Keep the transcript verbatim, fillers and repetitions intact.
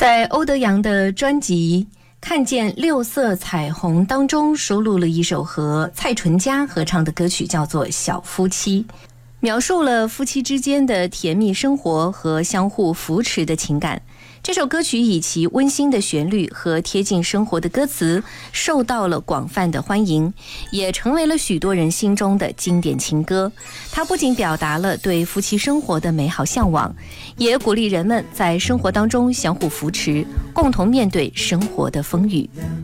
在欧德阳的专辑《看见六色彩虹》当中收录了一首和蔡淳佳合唱的歌曲，叫做《小夫妻》，描述了夫妻之间的甜蜜生活和相互扶持的情感。这首歌曲以其温馨的旋律和贴近生活的歌词受到了广泛的欢迎，也成为了许多人心中的经典情歌。它不仅表达了对夫妻生活的美好向往，也鼓励人们在生活当中相互扶持，共同面对生活的风雨。